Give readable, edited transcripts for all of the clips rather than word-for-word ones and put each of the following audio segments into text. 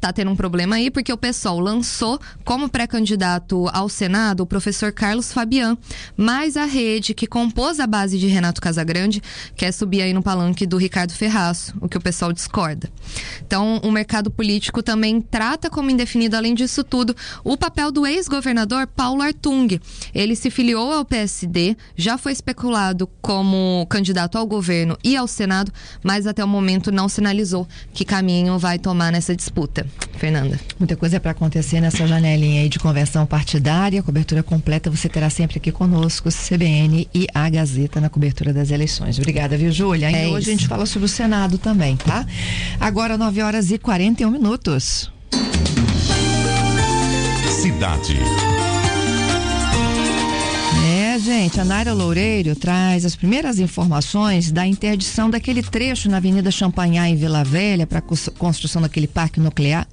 tá tendo um problema aí, porque o PSOL lançou como pré-candidato ao Senado o professor Carlos Fabian, mas a rede que compôs a base de Renato Casagrande quer subir aí no palanque do Ricardo Ferraço, o que o PSOL discorda. Então, o mercado político também trata como indefinido, além disso tudo, o papel do ex-governador Paulo Artung. Ele se filiou ao PSD, já foi especulado como candidato ao governo e ao Senado, mas até o momento não sinalizou que caminho vai tomar nessa disputa. Fernanda. Muita coisa para acontecer nessa janelinha aí de convenção partidária. Cobertura completa você terá sempre aqui conosco, CBN e a Gazeta, na cobertura das eleições. Obrigada, viu, Júlia? Ainda hoje a gente fala sobre o Senado também, tá? Agora 9h41. Cidade. Gente, a Naira Loureiro traz as primeiras informações da interdição daquele trecho na Avenida Champanhar, em Vila Velha, para a construção daquele parque nuclear,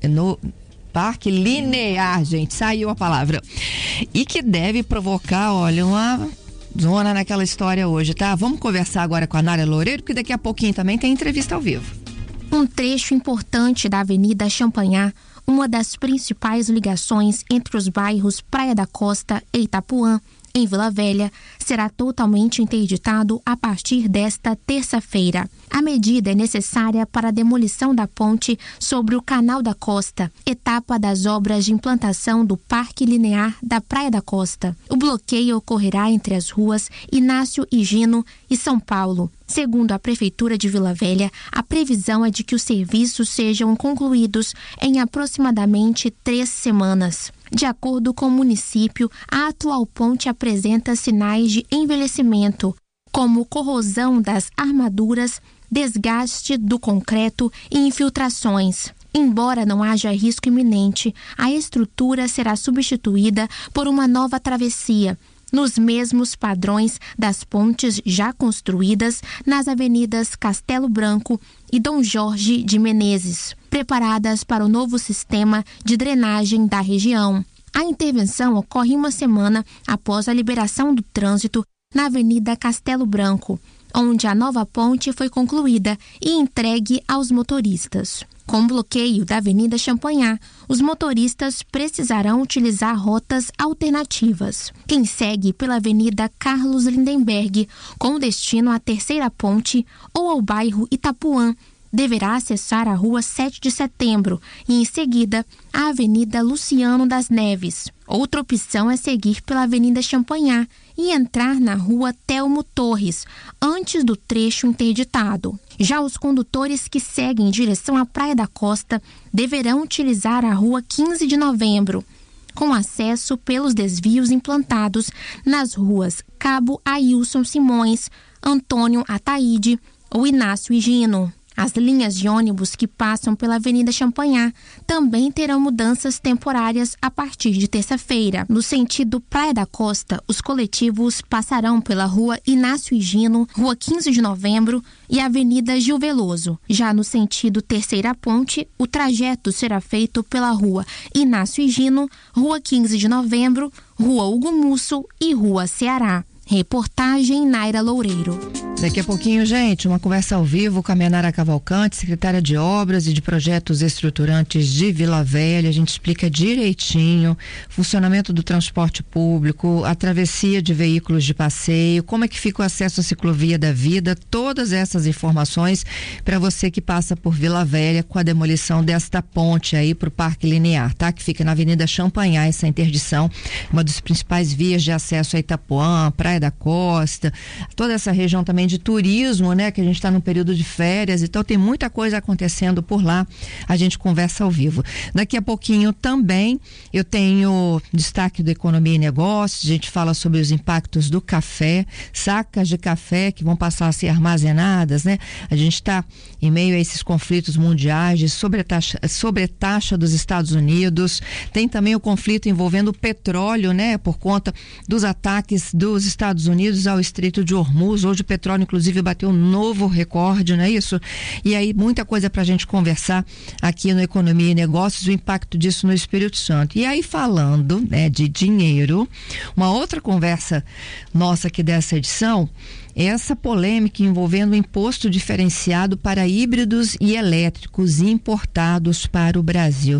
parque linear, gente, saiu a palavra, e que deve provocar, olha, uma zona naquela história hoje, tá? Vamos conversar agora com a Naira Loureiro, porque daqui a pouquinho também tem entrevista ao vivo. Um trecho importante da Avenida Champanhar, uma das principais ligações entre os bairros Praia da Costa e Itapuã, em Vila Velha, será totalmente interditado a partir desta terça-feira. A medida é necessária para a demolição da ponte sobre o Canal da Costa, etapa das obras de implantação do Parque Linear da Praia da Costa. O bloqueio ocorrerá entre as ruas Inácio Higino e São Paulo. Segundo a Prefeitura de Vila Velha, a previsão é de que os serviços sejam concluídos em aproximadamente 3 semanas. De acordo com o município, a atual ponte apresenta sinais de envelhecimento, como corrosão das armaduras, desgaste do concreto e infiltrações. Embora não haja risco iminente, a estrutura será substituída por uma nova travessia, nos mesmos padrões das pontes já construídas nas avenidas Castelo Branco e Dom Jorge de Menezes, preparadas para o novo sistema de drenagem da região. A intervenção ocorre uma semana após a liberação do trânsito na Avenida Castelo Branco, onde a nova ponte foi concluída e entregue aos motoristas. Com o bloqueio da Avenida Champanhar, os motoristas precisarão utilizar rotas alternativas. Quem segue pela Avenida Carlos Lindenberg, com destino à Terceira Ponte ou ao bairro Itapuã, deverá acessar a Rua 7 de Setembro e, em seguida, a Avenida Luciano das Neves. Outra opção é seguir pela Avenida Champanhar e entrar na Rua Telmo Torres, antes do trecho interditado. Já os condutores que seguem em direção à Praia da Costa deverão utilizar a Rua 15 de Novembro, com acesso pelos desvios implantados nas ruas Cabo Ailson Simões, Antônio Ataíde ou Inácio Higino. As linhas de ônibus que passam pela Avenida Champanhar também terão mudanças temporárias a partir de terça-feira. No sentido Praia da Costa, os coletivos passarão pela Rua Inácio Higino, Rua 15 de Novembro e Avenida Gil Veloso. Já no sentido Terceira Ponte, o trajeto será feito pela Rua Inácio Higino, Rua 15 de Novembro, Rua Hugo Musso e Rua Ceará. Reportagem Naira Loureiro. Daqui a pouquinho, gente, uma conversa ao vivo com a Menara Cavalcante, secretária de Obras e de Projetos Estruturantes de Vila Velha. A gente explica direitinho o funcionamento do transporte público, a travessia de veículos de passeio, como é que fica o acesso à ciclovia da vida, todas essas informações para você que passa por Vila Velha com a demolição desta ponte aí para o Parque Linear, tá? Que fica na Avenida Champanhar, essa interdição, uma das principais vias de acesso a Itapuã, Praia da Costa, toda essa região também de turismo, né? Que a gente está no período de férias, então tem muita coisa acontecendo por lá. A gente conversa ao vivo. Daqui a pouquinho também eu tenho destaque do Economia e Negócios. A gente fala sobre os impactos do café, sacas de café que vão passar a ser armazenadas, né? A gente está em meio a esses conflitos mundiais de sobretaxa dos Estados Unidos. Tem também o conflito envolvendo o petróleo, né? Por conta dos ataques dos Estados Unidos ao Estreito de Hormuz. Hoje o petróleo inclusive bateu um novo recorde, não é isso? E aí muita coisa pra gente conversar aqui no Economia e Negócios, o impacto disso no Espírito Santo. E aí falando, né, de dinheiro, uma outra conversa nossa aqui dessa edição, essa polêmica envolvendo o imposto diferenciado para híbridos e elétricos importados para o Brasil.